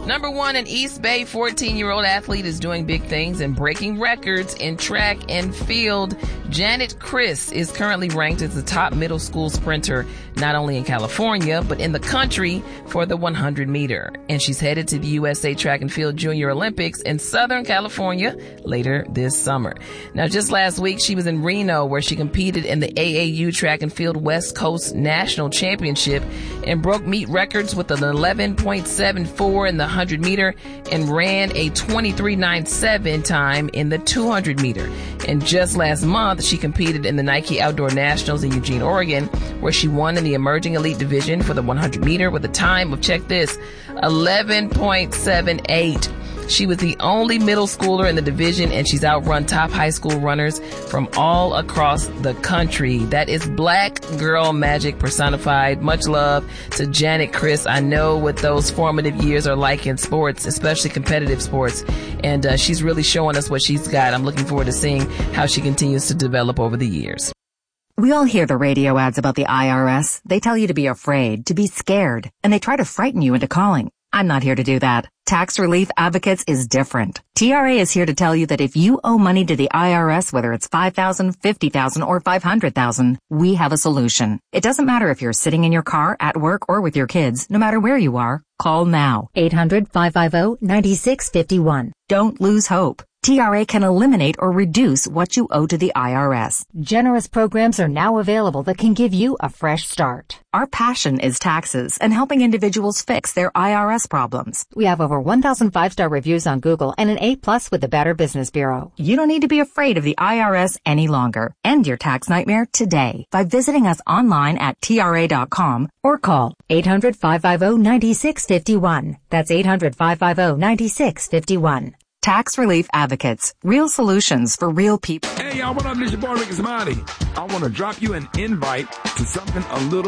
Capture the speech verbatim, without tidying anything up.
Number one, an East Bay fourteen-year-old athlete is doing big things and breaking records in track and field. Janet Chris is currently ranked as the top middle school sprinter, not only in California, but in the country for the one hundred meter. And she's headed to the U S A Track and Field Junior Olympics in Southern California later this summer. Now, just last week, she was in Reno, where she competed in the A A U Track and Field West Coast National Championship and broke meet records with an eleven point seven four in the one hundred meter and ran a twenty-three ninety-seven time in the two hundred meter. And just last month, she competed in the Nike Outdoor Nationals in Eugene, Oregon, where she won in the emerging elite division for the one hundred meter with a time of, check this, eleven point seven eight. She was the only middle schooler in the division, and she's outrun top high school runners from all across the country. That is Black Girl Magic personified. Much love to Janet Chris. I know what those formative years are like in sports, especially competitive sports, and uh, she's really showing us what she's got. I'm looking forward to seeing how she continues to develop over the years. We all hear the radio ads about the I R S. They tell you to be afraid, to be scared, and they try to frighten you into calling. I'm not here to do that. Tax Relief Advocates is different. T R A is here to tell you that if you owe money to the I R S, whether it's five thousand dollars, fifty thousand dollars, or five hundred thousand dollars, we have a solution. It doesn't matter if you're sitting in your car, at work, or with your kids. No matter where you are, call now. eight hundred, five five zero, nine six five one. Don't lose hope. T R A can eliminate or reduce what you owe to the I R S. Generous programs are now available that can give you a fresh start. Our passion is taxes and helping individuals fix their I R S problems. We have over one thousand five-star reviews on Google and an A plus with the Better Business Bureau. You don't need to be afraid of the I R S any longer. End your tax nightmare today by visiting us online at T R A dot com or call eight hundred, five five zero, nine six five one. That's eight hundred, five five zero, nine six five one. Tax Relief Advocates. Real solutions for real people. Hey, y'all, what up? This is your boy, Ricky Samadi. I want to drop you an invite to something a little